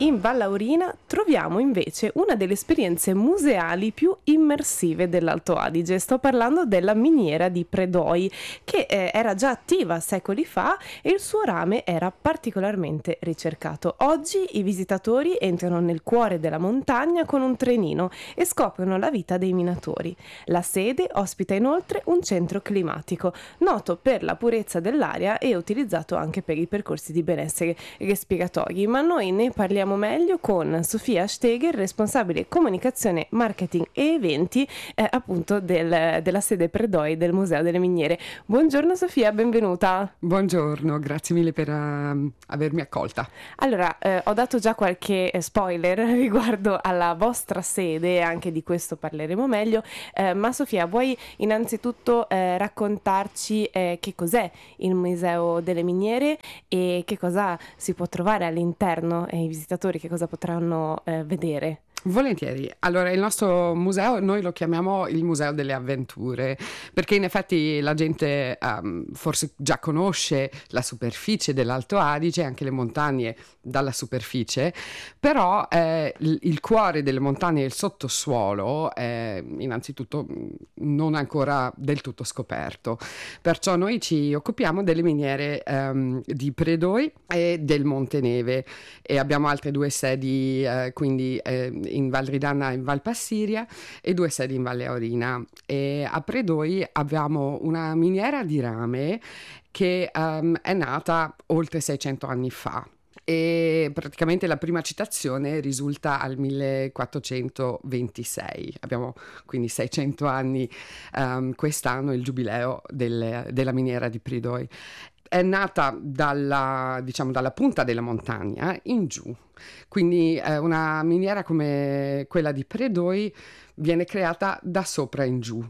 in Val Laurina troviamo invece una delle esperienze museali più immersive dell'Alto Adige. Sto parlando della miniera di Predoi, che era già attiva secoli fa e il suo rame era particolarmente ricercato. Oggi i visitatori entrano nel cuore della montagna con un trenino e scoprono la vita dei minatori. La sede ospita inoltre un centro climatico, noto per la purezza dell'aria e utilizzato anche per i percorsi di benessere respiratori. Ma noi ne parliamo meglio con Sofia Steger, responsabile comunicazione, marketing e eventi appunto della sede Predoi del Museo delle Miniere. Buongiorno Sofia, benvenuta. Buongiorno, grazie mille per avermi accolta. Allora, ho dato già qualche spoiler riguardo alla vostra sede, anche di questo parleremo meglio, ma Sofia, vuoi innanzitutto raccontarci che cos'è il Museo delle Miniere e che cosa si può trovare all'interno e i visitatori che cosa potranno vedere? Volentieri. Allora, il nostro museo, noi lo chiamiamo il Museo delle Avventure, perché in effetti la gente forse già conosce la superficie dell'Alto Adige, anche le montagne dalla superficie, però il cuore delle montagne e il sottosuolo è innanzitutto non ancora del tutto scoperto. Perciò noi ci occupiamo delle miniere di Predoi e del Monte Neve e abbiamo altre due sedi, quindi in Val Ridanna e in Val Passiria e due sedi in Valle Aurina. E a Predoi abbiamo una miniera di rame che è nata oltre 600 anni fa. E praticamente la prima citazione risulta al 1426. Abbiamo quindi 600 anni quest'anno, il giubileo della miniera di Predoi. È nata dalla punta della montagna in giù, quindi una miniera come quella di Predoi viene creata da sopra in giù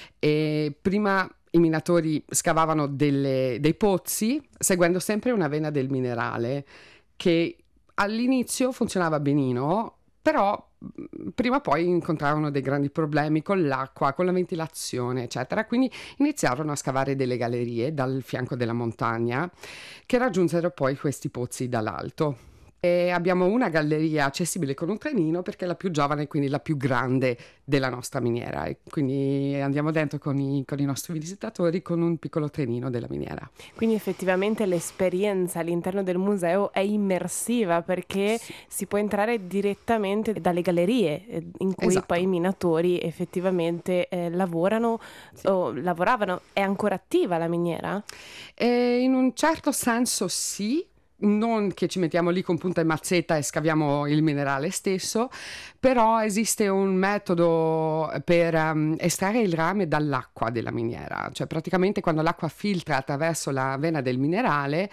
e prima i minatori scavavano dei pozzi seguendo sempre una vena del minerale che all'inizio funzionava benino, però prima o poi incontravano dei grandi problemi con l'acqua, con la ventilazione, eccetera. Quindi iniziarono a scavare delle gallerie dal fianco della montagna che raggiunsero poi questi pozzi dall'alto. E abbiamo una galleria accessibile con un trenino perché è la più giovane e quindi la più grande della nostra miniera. E quindi andiamo dentro con i nostri visitatori con un piccolo trenino della miniera. Quindi effettivamente l'esperienza all'interno del museo è immersiva perché si può entrare direttamente dalle gallerie in cui Esatto. poi i minatori effettivamente lavorano o lavoravano. È ancora attiva la miniera? In un certo senso sì. Non che ci mettiamo lì con punta e mazzetta e scaviamo il minerale stesso, però esiste un metodo per estrarre il rame dall'acqua della miniera, cioè praticamente quando l'acqua filtra attraverso la vena del minerale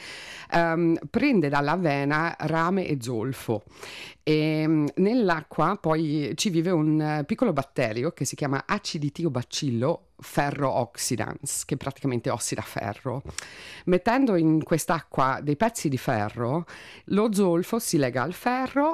prende dalla vena rame e zolfo e nell'acqua poi ci vive un piccolo batterio che si chiama aciditiobacillo ferro oxidans, che praticamente ossida ferro. Mettendo in quest'acqua dei pezzi di ferro, lo zolfo si lega al ferro,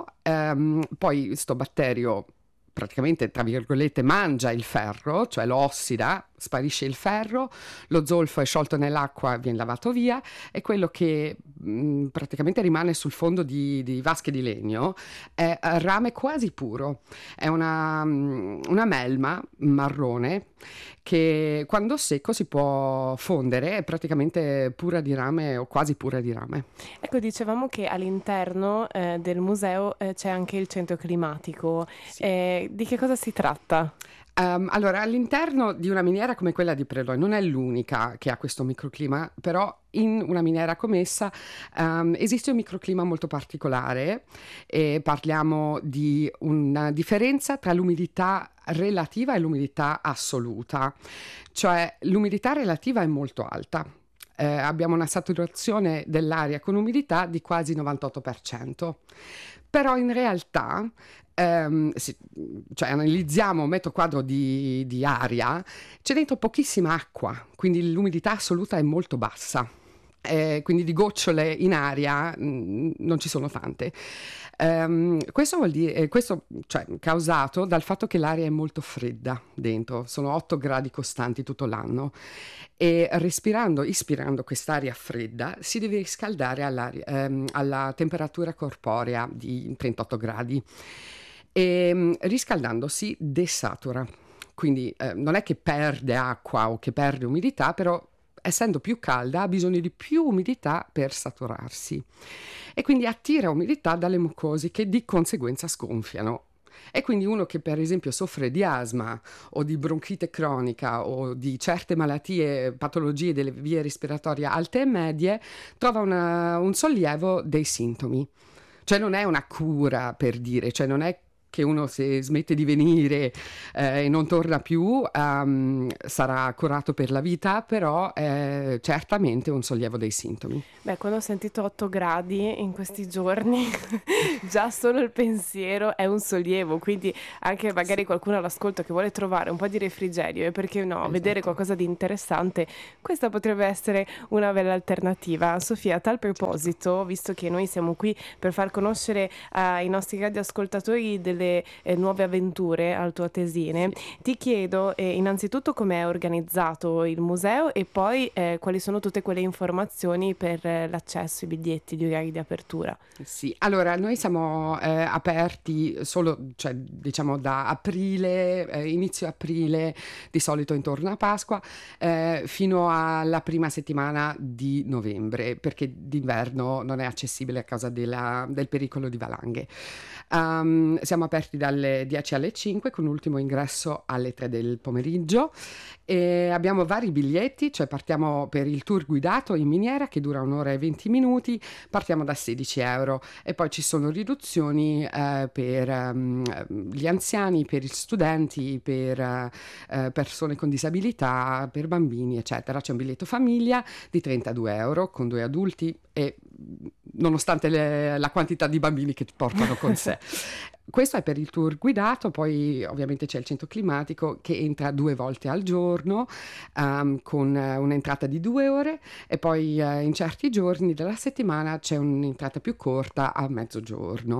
poi sto batterio praticamente, tra virgolette, mangia il ferro, cioè lo ossida, sparisce il ferro, lo zolfo è sciolto nell'acqua, viene lavato via e quello che praticamente rimane sul fondo di vasche di legno è rame quasi puro, è una melma marrone che quando secco si può fondere, è praticamente pura di rame o quasi pura di rame. Ecco, dicevamo che all'interno del museo c'è anche il centro climatico. Sì. Di che cosa si tratta? Allora, all'interno di una miniera come quella di Predoi, non è l'unica che ha questo microclima, però in una miniera come essa esiste un microclima molto particolare e parliamo di una differenza tra l'umidità relativa e l'umidità assoluta, cioè l'umidità relativa è molto alta. Abbiamo una saturazione dell'aria con umidità di quasi 98%, però in realtà cioè analizziamo un metro quadro di aria, c'è dentro pochissima acqua, quindi l'umidità assoluta è molto bassa. quindi di gocciole in aria non ci sono tante. Questo vuol dire, cioè, causato dal fatto che l'aria è molto fredda dentro, sono 8 gradi costanti tutto l'anno, e ispirando quest'aria fredda si deve riscaldare alla temperatura corporea di 38 gradi, e riscaldandosi desatura. Quindi non è che perde acqua o che perde umidità, però essendo più calda ha bisogno di più umidità per saturarsi, e quindi attira umidità dalle mucosi che di conseguenza sgonfiano. E quindi uno che per esempio soffre di asma o di bronchite cronica o di certe malattie, patologie delle vie respiratorie alte e medie, trova un sollievo dei sintomi. Cioè non è una cura, per dire, cioè non è che uno, se smette di venire e non torna più, sarà curato per la vita, però è certamente un sollievo dei sintomi. Beh, quando ho sentito 8 gradi in questi giorni, già solo il pensiero è un sollievo, quindi anche magari qualcuno all'ascolto che vuole trovare un po' di refrigerio e perché no, Esatto. vedere qualcosa di interessante, questa potrebbe essere una bella alternativa. Sofia, a tal proposito, visto che noi siamo qui per far conoscere ai nostri radioascoltatori delle nuove avventure altoatesine, ti chiedo innanzitutto come è organizzato il museo e poi quali sono tutte quelle informazioni per l'accesso, i biglietti, gli orari di apertura. Sì, allora noi siamo aperti solo, cioè, diciamo da aprile, inizio aprile, di solito intorno a Pasqua, fino alla prima settimana di novembre, perché d'inverno non è accessibile a causa del pericolo di valanghe. Siamo aperti dalle 10 alle 5 con ultimo ingresso alle 3 del pomeriggio, e abbiamo vari biglietti, cioè partiamo per il tour guidato in miniera che dura 1 ora e 20 minuti, partiamo da 16 euro, e poi ci sono riduzioni per gli anziani, per gli studenti, per persone con disabilità, per bambini eccetera. C'è un biglietto famiglia di 32 euro con 2 adulti, e nonostante la quantità di bambini che portano con sé. Questo è per il tour guidato, poi ovviamente c'è il centro climatico che entra 2 volte al giorno, con un'entrata di 2 ore, e poi in certi giorni della settimana c'è un'entrata più corta a mezzogiorno.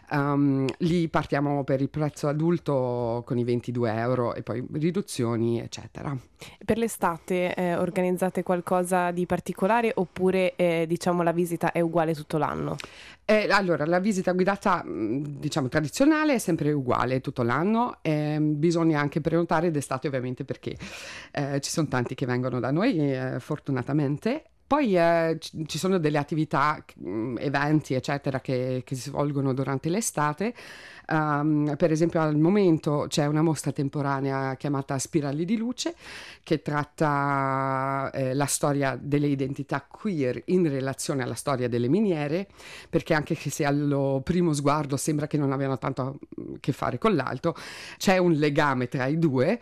Lì partiamo per il prezzo adulto con i 22 euro e poi riduzioni eccetera. Per l'estate organizzate qualcosa di particolare oppure diciamo la visita è uguale tutto l'anno? Allora, la visita guidata, diciamo tradizionale, è sempre uguale tutto l'anno. Bisogna anche prenotare d'estate ovviamente, perché ci sono tanti che vengono da noi, fortunatamente. Poi ci sono delle attività, eventi eccetera che si svolgono durante l'estate. Per esempio al momento c'è una mostra temporanea chiamata Spirali di luce, che tratta la storia delle identità queer in relazione alla storia delle miniere, perché anche se allo primo sguardo sembra che non abbiano tanto a che fare con l'altro, c'è un legame tra i due.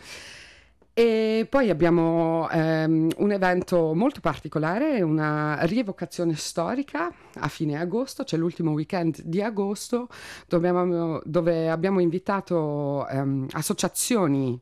E poi abbiamo un evento molto particolare, una rievocazione storica a fine agosto, c'è l'ultimo weekend di agosto, dove abbiamo invitato associazioni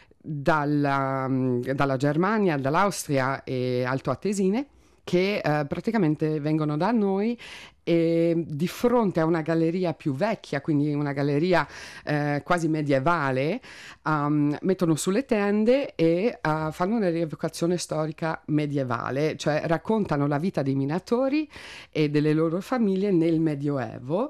dalla Germania, dall'Austria e altoatesine, che praticamente vengono da noi, e di fronte a una galleria più vecchia, quindi una galleria quasi medievale, mettono sulle tende e fanno una rievocazione storica medievale, cioè raccontano la vita dei minatori e delle loro famiglie nel Medioevo,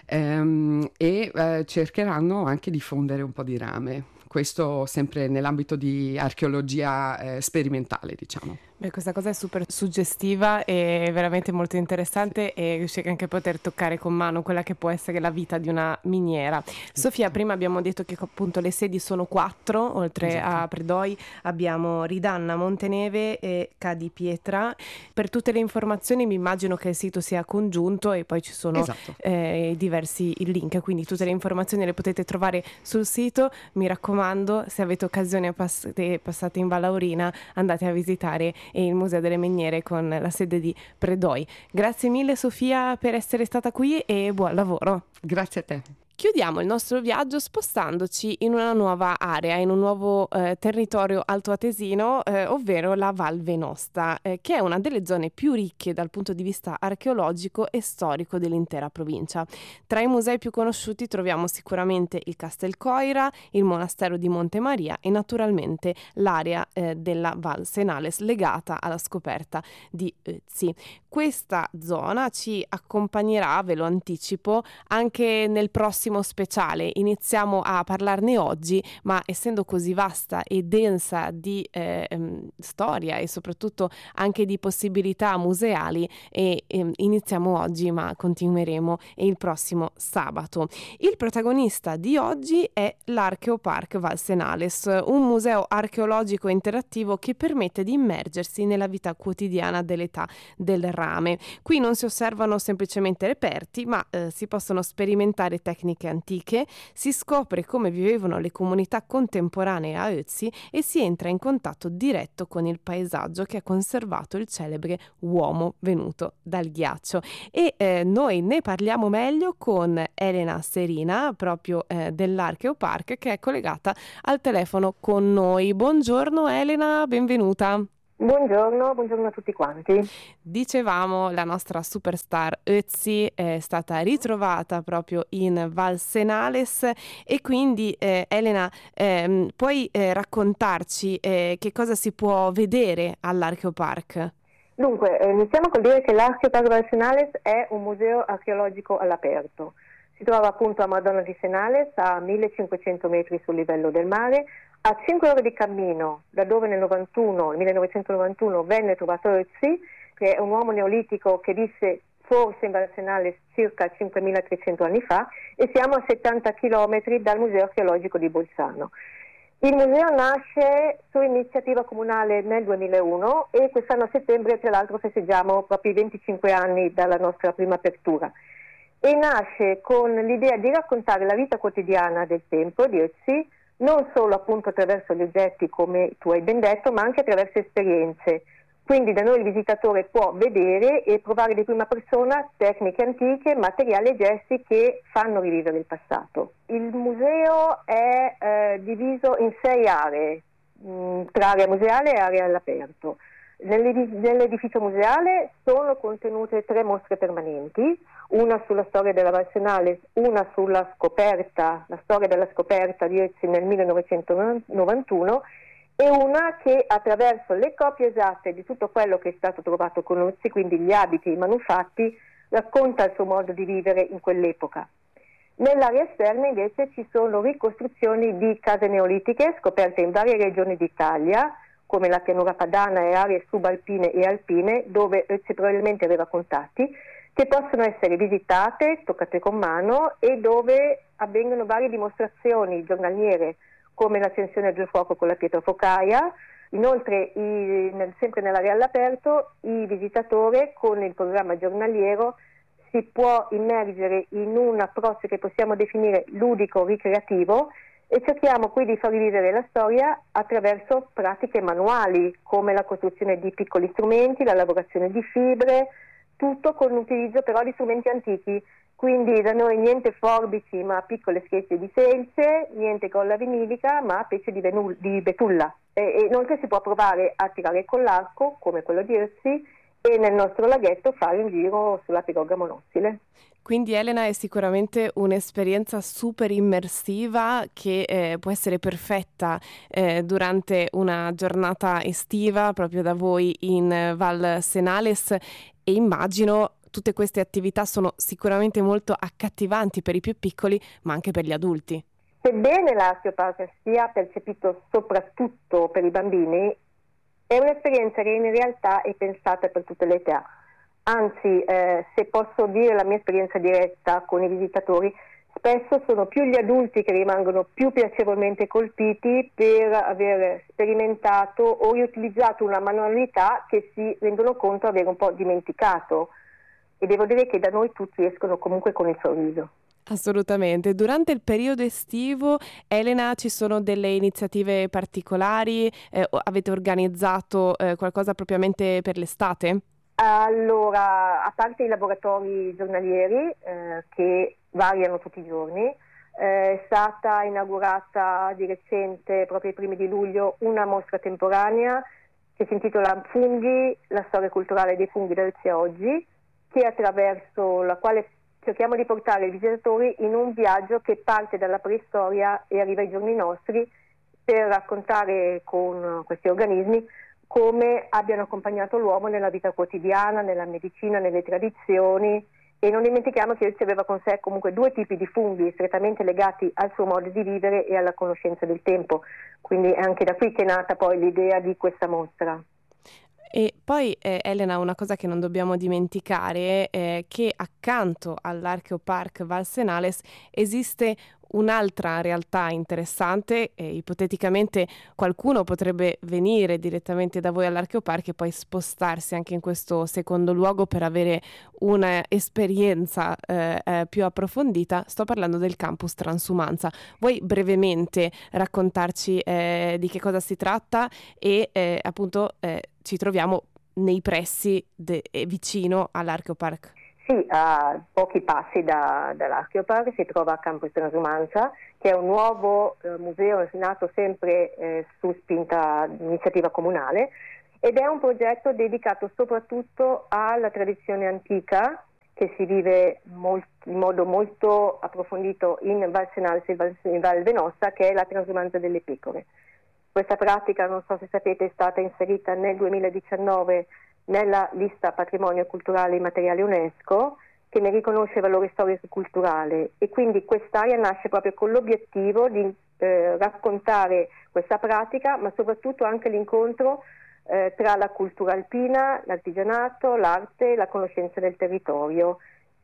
e cercheranno anche di fondere un po' di rame. Questo sempre nell'ambito di archeologia sperimentale, diciamo. Beh, questa cosa è super suggestiva e veramente molto interessante, e riuscire anche a poter toccare con mano quella che può essere la vita di una miniera. Sofia, prima abbiamo detto che appunto le sedi sono 4, oltre Esatto. a Predoi abbiamo Ridanna, Monteneve e Cadi Pietra. Per tutte le informazioni mi immagino che il sito sia congiunto e poi ci sono Esatto. diversi link, quindi tutte le informazioni le potete trovare sul sito. Mi raccomando, se avete occasione passate in Val Aurina, andate a visitare il Museo delle Miniere con la sede di Predoi. Grazie mille Sofia per essere stata qui e buon lavoro. Grazie a te. Chiudiamo il nostro viaggio spostandoci in una nuova area, in un nuovo territorio altoatesino, ovvero la Val Venosta, che è una delle zone più ricche dal punto di vista archeologico e storico dell'intera provincia. Tra i musei più conosciuti troviamo sicuramente il Castel Coira, il monastero di Monte Maria e naturalmente l'area della Val Senales legata alla scoperta di Ötzi. Questa zona ci accompagnerà, ve lo anticipo, anche nel prossimo speciale. Iniziamo a parlarne oggi, ma essendo così vasta e densa di storia e soprattutto anche di possibilità museali, iniziamo oggi ma continueremo il prossimo sabato. Il protagonista di oggi è l'Archeopark Val Senales, un museo archeologico interattivo che permette di immergersi nella vita quotidiana dell'età del rame. Qui non si osservano semplicemente reperti, ma si possono sperimentare tecniche antiche, si scopre come vivevano le comunità contemporanee a Ötzi e si entra in contatto diretto con il paesaggio che ha conservato il celebre uomo venuto dal ghiaccio. E noi ne parliamo meglio con Elena Serina, proprio dell'Archeopark, che è collegata al telefono con noi. Buongiorno Elena, benvenuta. Buongiorno a tutti quanti. Dicevamo, la nostra superstar Ötzi è stata ritrovata proprio in Val Senales e quindi Elena, puoi raccontarci che cosa si può vedere all'Archeopark? Dunque, iniziamo col dire che l'Archeopark Val Senales è un museo archeologico all'aperto. Si trova appunto a Madonna di Senales, a 1500 metri sul livello del mare, a 5 ore di cammino da dove nel 1991 venne trovato Ötzi, che è un uomo neolitico che visse forse in Val Senales circa 5300 anni fa, e siamo a 70 chilometri dal Museo archeologico di Bolzano. Il museo nasce su iniziativa comunale nel 2001 e quest'anno a settembre tra l'altro festeggiamo proprio i 25 anni dalla nostra prima apertura. E nasce con l'idea di raccontare la vita quotidiana del tempo di Ötzi, non solo appunto attraverso gli oggetti come tu hai ben detto, ma anche attraverso esperienze. Quindi da noi il visitatore può vedere e provare di prima persona tecniche antiche, materiali e gesti che fanno rivivere il passato. Il museo è diviso in 6 aree, tra area museale e area all'aperto. Nell'edificio museale sono contenute 3 mostre permanenti, una sulla storia della Val Senales, una sulla scoperta, la storia della scoperta di Ötzi nel 1991, e una che attraverso le copie esatte di tutto quello che è stato trovato con Ötzi, quindi gli abiti e i manufatti, racconta il suo modo di vivere in quell'epoca. Nell'area esterna invece ci sono ricostruzioni di case neolitiche scoperte in varie regioni d'Italia, come la pianura padana e aree subalpine e alpine, dove Ötzi probabilmente aveva contatti, che possono essere visitate, toccate con mano, e dove avvengono varie dimostrazioni giornaliere, come l'accensione del fuoco con la pietra focaia. Inoltre, sempre nell'area all'aperto, il visitatore con il programma giornaliero si può immergere in un approccio che possiamo definire ludico-ricreativo, e cerchiamo qui di far rivivere la storia attraverso pratiche manuali, come la costruzione di piccoli strumenti, la lavorazione di fibre, tutto con l'utilizzo però di strumenti antichi. Quindi da noi niente forbici ma piccole schieste di selce, niente colla vinilica ma pece di betulla. E inoltre si può provare a tirare con l'arco, come quello di Ötzi, e nel nostro laghetto fare un giro sulla pirogga monossile. Quindi Elena, è sicuramente un'esperienza super immersiva che può essere perfetta durante una giornata estiva proprio da voi in Val Senales, e immagino tutte queste attività sono sicuramente molto accattivanti per i più piccoli ma anche per gli adulti. Sebbene l'Archeopark sia percepito soprattutto per i bambini, è un'esperienza che in realtà è pensata per tutte le età. Anzi, se posso dire la mia esperienza diretta con i visitatori, spesso sono più gli adulti che rimangono più piacevolmente colpiti per aver sperimentato o riutilizzato una manualità che si rendono conto di aver un po' dimenticato. E devo dire che da noi tutti escono comunque con il sorriso. Assolutamente. Durante il periodo estivo, Elena, ci sono delle iniziative particolari? Avete organizzato qualcosa propriamente per l'estate? Allora, a parte i laboratori giornalieri che variano tutti i giorni, È stata inaugurata di recente, proprio ai primi di luglio, una mostra temporanea che si intitola Funghi, la storia culturale dei funghi da Ötzi a oggi, che attraverso la quale cerchiamo di portare i visitatori in un viaggio che parte dalla preistoria e arriva ai giorni nostri, per raccontare con questi organismi come abbiano accompagnato l'uomo nella vita quotidiana, nella medicina, nelle tradizioni. E non dimentichiamo che Ötzi aveva con sé comunque 2 tipi di funghi strettamente legati al suo modo di vivere e alla conoscenza del tempo, quindi è anche da qui che è nata poi l'idea di questa mostra. E poi Elena, una cosa che non dobbiamo dimenticare è che accanto all'Archeopark Valsenales esiste un'altra realtà interessante, e ipoteticamente qualcuno potrebbe venire direttamente da voi all'Archeopark e poi spostarsi anche in questo secondo luogo per avere un'esperienza più approfondita. Sto parlando del campus Transumanza. Vuoi brevemente raccontarci di che cosa si tratta e appunto ci troviamo nei pressi vicino all'Archeopark? Sì, a pochi passi dall'Archeopark si trova Campus Transumanza, che è un nuovo museo nato sempre su spinta di iniziativa comunale, ed è un progetto dedicato soprattutto alla tradizione antica che si vive in modo molto approfondito in Valsenales e in Val Venosta, che è la transumanza delle pecore. Questa pratica, non so se sapete, è stata inserita nel 2019 nella lista Patrimonio Culturale Immateriale UNESCO, che ne riconosce valore storico e culturale, e quindi quest'area nasce proprio con l'obiettivo di raccontare questa pratica, ma soprattutto anche l'incontro tra la cultura alpina, l'artigianato, l'arte, la conoscenza del territorio,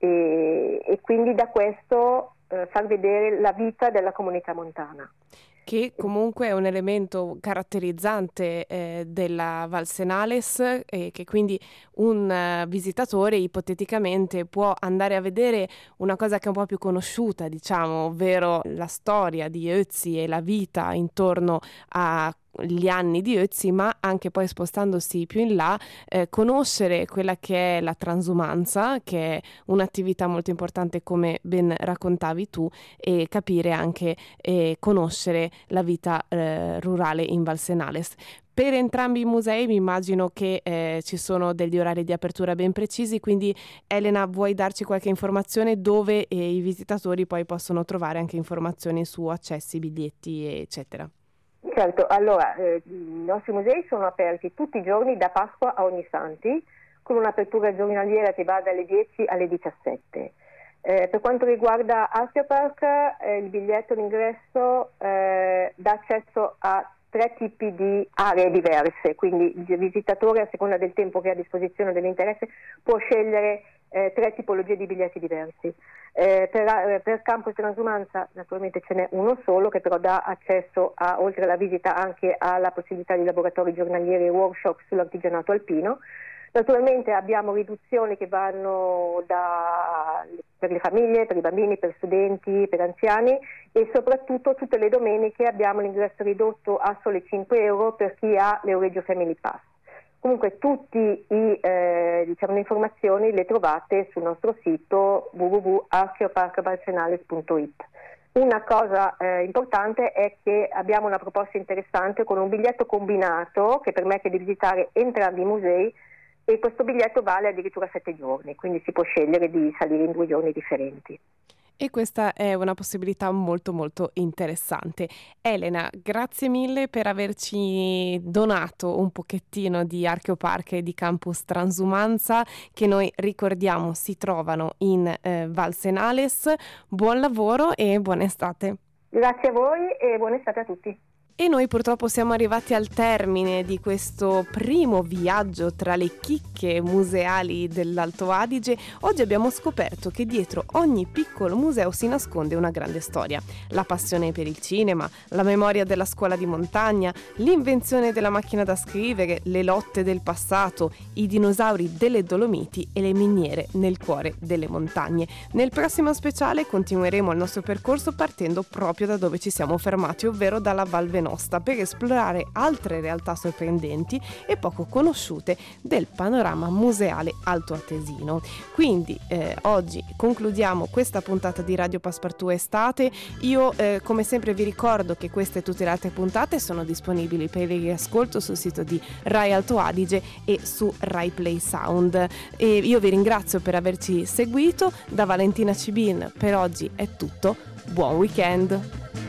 e quindi da questo far vedere la vita della comunità montana. Che comunque è un elemento caratterizzante della Valsenales, e che quindi un visitatore ipoteticamente può andare a vedere una cosa che è un po' più conosciuta, diciamo, ovvero la storia di Ötzi e la vita intorno agli anni di Ötzi, ma anche poi spostandosi più in là conoscere quella che è la transumanza, che è un'attività molto importante come ben raccontavi tu, e capire anche e conoscere la vita rurale in Valsenales. Per entrambi i musei mi immagino che ci sono degli orari di apertura ben precisi, quindi Elena, vuoi darci qualche informazione dove i visitatori poi possono trovare anche informazioni su accessi, biglietti, eccetera? Certo, allora i nostri musei sono aperti tutti i giorni da Pasqua a Ognissanti, con un'apertura giornaliera che va dalle 10 alle 17. Per quanto riguarda Archeopark, il biglietto d'ingresso dà accesso a 3 tipi di aree diverse, quindi il visitatore, a seconda del tempo che ha a disposizione dell'interesse, può scegliere 3 tipologie di biglietti diversi. Per Campus Transumanza naturalmente ce n'è uno solo, che però dà accesso oltre alla visita anche alla possibilità di laboratori giornalieri e workshop sull'artigianato alpino. Naturalmente abbiamo riduzioni che vanno per le famiglie, per i bambini, per studenti, per anziani, e soprattutto tutte le domeniche abbiamo l'ingresso ridotto a sole 5 euro per chi ha l'Euregio Family Pass. Comunque tutte le informazioni le trovate sul nostro sito www.archeoparkvalsenales.it. Una cosa importante è che abbiamo una proposta interessante con un biglietto combinato che permette di visitare entrambi i musei, e questo biglietto vale addirittura 7 giorni, quindi si può scegliere di salire in 2 giorni differenti. E questa è una possibilità molto molto interessante. Elena, grazie mille per averci donato un pochettino di Archeopark e di Campus Transumanza, che noi ricordiamo si trovano in Valsenales. Buon lavoro e buona estate. Grazie a voi e buona estate a tutti. E noi purtroppo siamo arrivati al termine di questo primo viaggio tra le chicche museali dell'Alto Adige. Oggi abbiamo scoperto che dietro ogni piccolo museo si nasconde una grande storia. La passione per il cinema, la memoria della scuola di montagna, l'invenzione della macchina da scrivere, le lotte del passato, i dinosauri delle Dolomiti e le miniere nel cuore delle montagne. Nel prossimo speciale continueremo il nostro percorso partendo proprio da dove ci siamo fermati, ovvero dalla Val Venosta. Nostra per esplorare altre realtà sorprendenti e poco conosciute del panorama museale altoatesino. Quindi oggi concludiamo questa puntata di Radio Passepartout Estate. Io come sempre vi ricordo che queste e tutte le altre puntate sono disponibili per il riascolto sul sito di Rai Alto Adige e su Rai Play Sound. E io vi ringrazio per averci seguito. Da Valentina Cibin per oggi è tutto. Buon weekend!